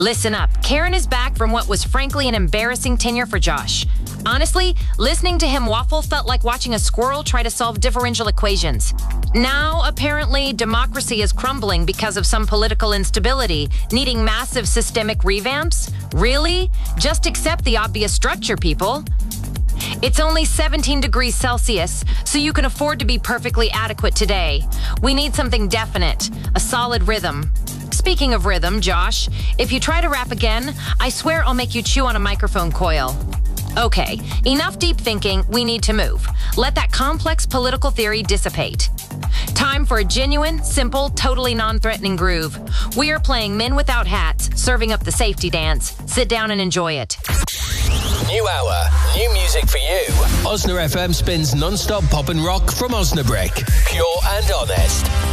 Listen up. Karen is back from what was frankly an embarrassing tenure for Josh. Honestly, listening to him waffle felt like watching a squirrel try to solve differential equations. Now, apparently, democracy is crumbling because of some political instability, needing massive systemic revamps? Really? Just accept the obvious structure, people. It's only 17 degrees Celsius, so you can afford to be perfectly adequate today. We need something definite, a solid rhythm. Speaking of rhythm, Josh, if you try to rap again, I swear I'll make you chew on a microphone coil. Okay, enough deep thinking, we need to move. Let that complex political theory dissipate. Time for a genuine, simple, totally non-threatening groove. We are playing Men Without Hats, serving up the safety dance. Sit down and enjoy it. New hour, new music for you. Osna FM spins non-stop pop and rock from Osnabrück. Pure and honest.